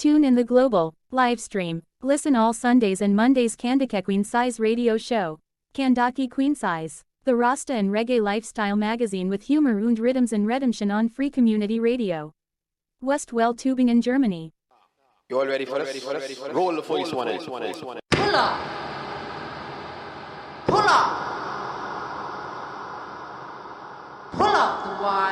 Tune in the global live stream. Listen all Sundays and Mondays Kandake Queen Size Radio Show. Kandaki Queen Size. The Rasta and Reggae Lifestyle magazine with humor und rhythms and redemption on Free Community Radio. Westwell Tübingen, Germany. You all ready for this? Roll the voice one. Pull up. Pull up. Pull up the wire.